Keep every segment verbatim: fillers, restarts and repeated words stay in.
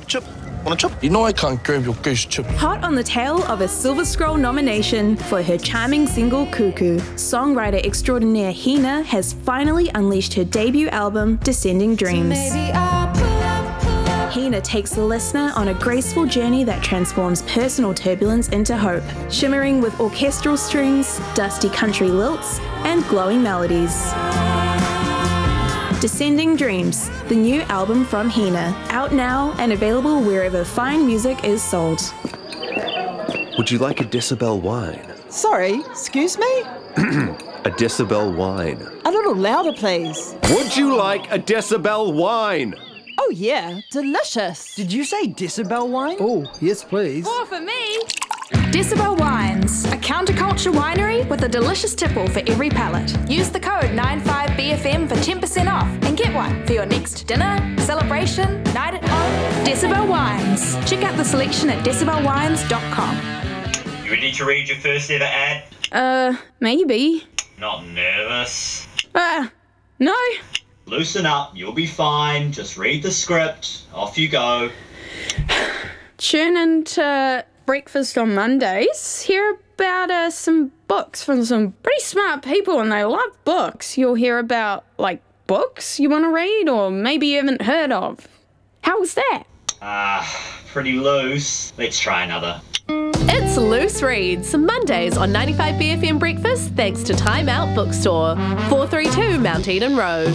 grab a chip. Want a chip? You know I can't grab your goose chip. Hot on the tail of a Silver Scroll nomination for her charming single Cuckoo, songwriter extraordinaire Hina has finally unleashed her debut album, Descending Dreams. So maybe I'll pull up, pull up. Hina takes the listener on a graceful journey that transforms personal turbulence into hope, shimmering with orchestral strings, dusty country lilts, and glowing melodies. Descending Dreams, the new album from Hina, out now and available wherever fine music is sold. Would you like a Decibel wine? Sorry, excuse me? A Decibel wine. A little louder, please. Would you like a Decibel wine? Oh yeah, delicious. Did you say Decibel wine? Oh, yes please. More for me. Decibel Wines, a counterculture winery with a delicious tipple for every palate. Use the code nine five B F M for ten percent off and get one for your next dinner, celebration, night at home. Decibel Wines. Check out the selection at decibel wines dot com. You ready to read your first ever ad? Uh, maybe. Not nervous? Uh, no. Loosen up, you'll be fine. Just read the script. Off you go. Tune into Breakfast on Mondays. Hear about uh, some books from some pretty smart people, and they love books. You'll hear about, like, books you want to read or maybe you haven't heard of. How was that? Ah, uh, pretty loose. Let's try another. It's Loose Reads, Mondays on ninety-five B F M Breakfast, thanks to Time Out Bookstore, four thirty-two Mount Eden Road.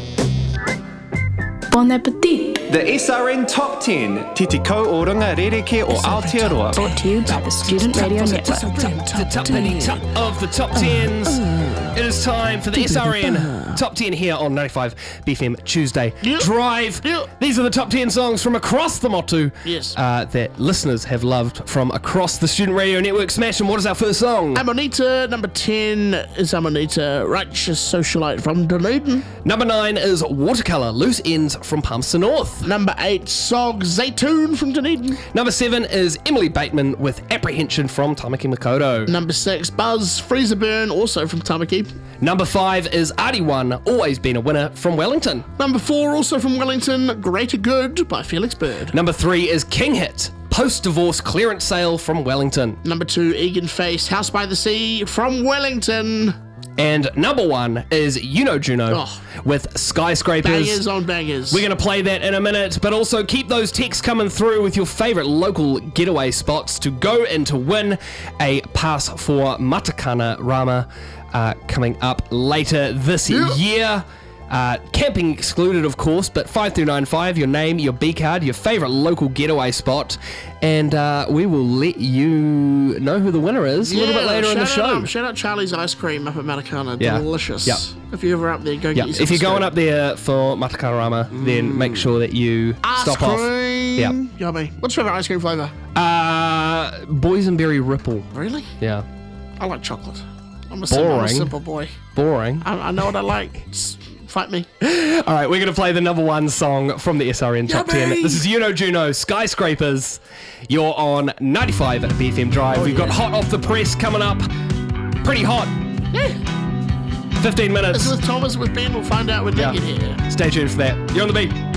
Bon appetit. The S R N Top ten, Te Te Kau o Runga Rereke o Aotearoa. Brought to you by the Student Radio Network. The top ten of the top tens. It is time for the S R N Top ten here on ninety-five B F M Tuesday Drive. These are the top ten songs from across the Motu yes. uh, that listeners have loved from across the Student Radio Network. Smash, and what is our first song? Amanita, number ten is Amanita, Righteous Socialite from Dunedin. Number nine is Watercolour, Loose Ends from Palmerston North. Number eight, Sog Zaytoon from Dunedin. Number seven is Emily Bateman with Apprehension from Tamaki Makaurau. Number six, Buzz Freezer Burn, also from Tamaki. Number five is Artie One, Always Been a Winner from Wellington. Number four, also from Wellington, Greater Good by Felix Bird. Number three is King Hit, Post-Divorce Clearance Sale from Wellington. Number two, Egan Face, House by the Sea from Wellington. And number one is You Know Juno oh. with Skyscrapers. Bangers on bangers. We're going to play that in a minute, but also keep those texts coming through with your favourite local getaway spots to go and to win a pass for Matakana Rama uh, coming up later this yeah. year. Uh, camping excluded, of course, but five through nine five, your name, your B card, your favourite local getaway spot, and uh, we will let you know who the winner is yeah, a little bit later in the show. Out, shout out Charlie's Ice Cream up at Matakana. Yeah. Delicious. Yep. If you're ever up there, go yep. get yourself If you're a going scoop. up there for Matakarama, mm. then make sure that you ice stop cream. off. Yep. Yummy. What's your favourite ice cream flavour? Uh, Boysenberry Ripple. Really? Yeah. I like chocolate. I'm a, Boring. simple, I'm a simple boy. Boring. I, I know what I like. Just fight me. All right, we're going to play the number one song from the S R N Top Yummy. ten. This is You Know Juno, Skyscrapers. You're on ninety-five at B F M Drive. Oh, We've yeah. got Hot Off the Press coming up. Pretty hot. Yeah. fifteen minutes. It's with Thomas, with Ben. We'll find out when yeah. they get here. Stay tuned for that. You're on the beat.